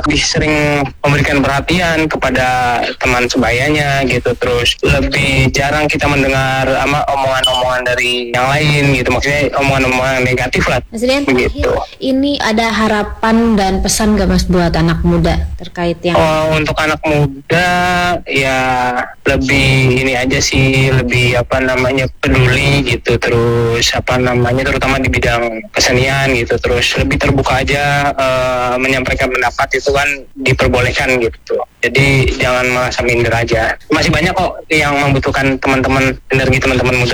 lebih sering memberikan perhatian kepada teman sebayanya gitu, terus lebih jarang kita mendengar omongan-omongan dari yang lain gitu, maksudnya omongan-omongan negatif lah. Mas Rian, begitu. Ini ada harapan dan pesan gak Mas buat anak muda terkait yang untuk anak muda ya lebih ini aja sih, lebih peduli gitu, terus terutama di bidang kesenian gitu, terus lebih terbuka aja, menyampaikan pendapat itu kan diperbolehkan gitu. Jadi jangan merasa minder aja. Masih banyak kok yang membutuhkan energi teman-teman muda.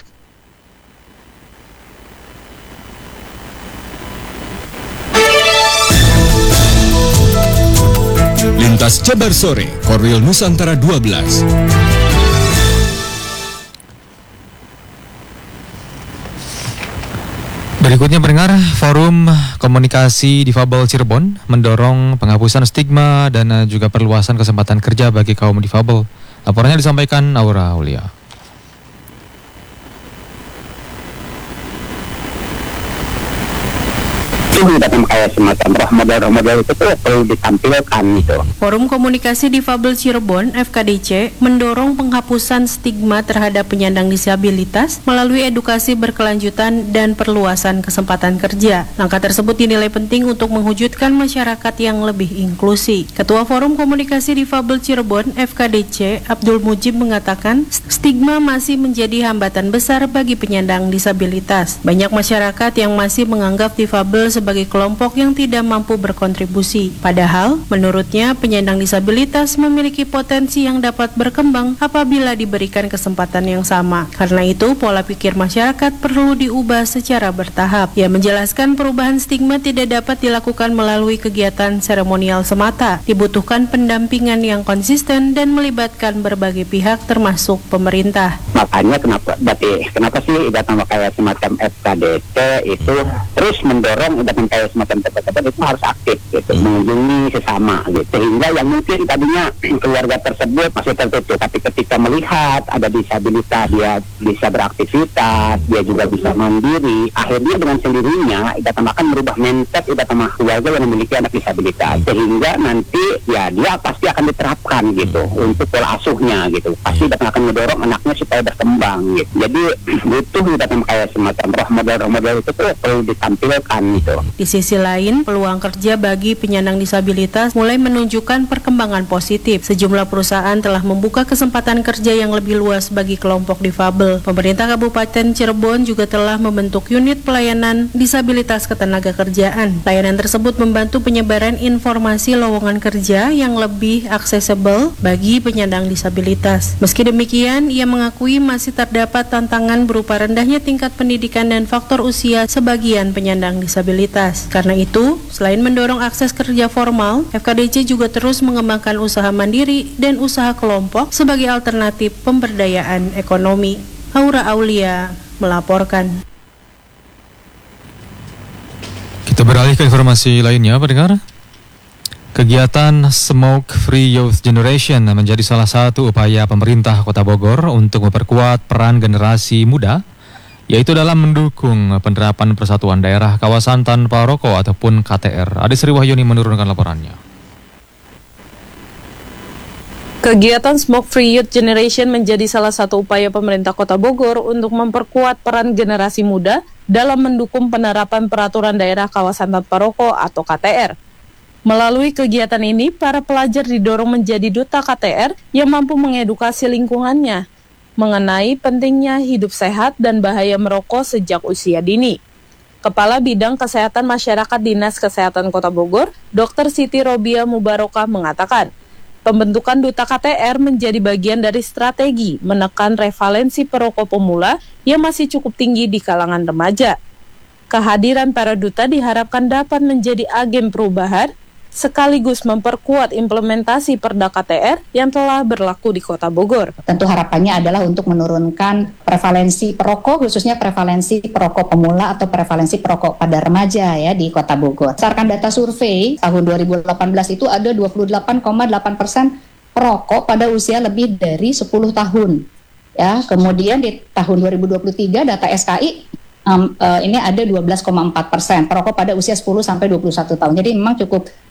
Lintas Jabar Sore, Korwil Nusantara 12. Berikutnya pendengar, Forum Komunikasi Difabel Cirebon mendorong penghapusan stigma dan juga perluasan kesempatan kerja bagi kaum difabel. Laporannya disampaikan Aura Aulia. Datang kayak semacam model itu tuh perlu ditampilkan gitu. Forum Komunikasi Difabel Cirebon (FKDC) mendorong penghapusan stigma terhadap penyandang disabilitas melalui edukasi berkelanjutan dan perluasan kesempatan kerja. Langkah tersebut dinilai penting untuk mewujudkan masyarakat yang lebih inklusi. Ketua Forum Komunikasi Difabel Cirebon (FKDC) Abdul Mujib mengatakan, stigma masih menjadi hambatan besar bagi penyandang disabilitas. Banyak masyarakat yang masih menganggap difabel sebagai kelompok yang tidak mampu berkontribusi. Padahal, menurutnya penyandang disabilitas memiliki potensi yang dapat berkembang apabila diberikan kesempatan yang sama. Karena itu, pola pikir masyarakat perlu diubah secara bertahap. Ia menjelaskan perubahan stigma tidak dapat dilakukan melalui kegiatan seremonial semata. Dibutuhkan pendampingan yang konsisten dan melibatkan berbagai pihak termasuk pemerintah. Makanya kenapa sih datang kayak semacam FKDC itu terus mendorong datang kayak semacam teman-teman itu harus aktif gitu, mengunjungi sesama gitu, sehingga yang mungkin tadinya keluarga tersebut masih tertutup, tapi ketika melihat ada disabilitas, dia bisa beraktivitas, dia juga bisa mandiri, akhirnya dengan sendirinya datang akan merubah mindset datang keluarga yang memiliki anak disabilitas, sehingga nanti ya dia pasti akan diterapkan gitu untuk pola asuhnya gitu, pasti datang akan mendorong anaknya supaya berkembang gitu. Jadi butuh datang kayak semacam model itu tuh perlu ditampilkan gitu. Di sisi lain, peluang kerja bagi penyandang disabilitas mulai menunjukkan perkembangan positif. Sejumlah perusahaan telah membuka kesempatan kerja yang lebih luas bagi kelompok difabel. Pemerintah Kabupaten Cirebon juga telah membentuk unit pelayanan disabilitas ketenagakerjaan. Pelayanan tersebut membantu penyebaran informasi lowongan kerja yang lebih aksesibel bagi penyandang disabilitas. Meski demikian, ia mengakui masih terdapat tantangan berupa rendahnya tingkat pendidikan dan faktor usia sebagian penyandang disabilitas. Karena itu, selain mendorong akses kerja formal, FKDC juga terus mengembangkan usaha mandiri dan usaha kelompok sebagai alternatif pemberdayaan ekonomi. Aura Aulia melaporkan. Kita beralih ke informasi lainnya, pendengar. Kegiatan Smoke Free Youth Generation menjadi salah satu upaya pemerintah Kota Bogor untuk memperkuat peran generasi muda, yaitu dalam mendukung penerapan Persatuan Daerah Kawasan Tanpa Rokok ataupun KTR. Adi Sri Wahyuni menurunkan laporannya. Kegiatan Smoke Free Youth Generation menjadi salah satu upaya pemerintah Kota Bogor untuk memperkuat peran generasi muda dalam mendukung penerapan Peraturan Daerah Kawasan Tanpa Rokok atau KTR. Melalui kegiatan ini, para pelajar didorong menjadi duta KTR yang mampu mengedukasi lingkungannya mengenai pentingnya hidup sehat dan bahaya merokok sejak usia dini. Kepala Bidang Kesehatan Masyarakat Dinas Kesehatan Kota Bogor, Dr. Siti Robia Mubarokah mengatakan, pembentukan Duta KTR menjadi bagian dari strategi menekan revalensi perokok pemula yang masih cukup tinggi di kalangan remaja. Kehadiran para duta diharapkan dapat menjadi agen perubahan sekaligus memperkuat implementasi Perda KTR yang telah berlaku di Kota Bogor. Tentu harapannya adalah untuk menurunkan prevalensi perokok, khususnya prevalensi perokok pemula atau prevalensi perokok pada remaja ya di Kota Bogor. Berdasarkan data survei tahun 2018 itu ada 28,8% perokok pada usia lebih dari 10 tahun. Ya, kemudian di tahun 2023 data SKI ini ada 12,4% perokok pada usia 10 sampai 21 tahun. Jadi memang cukup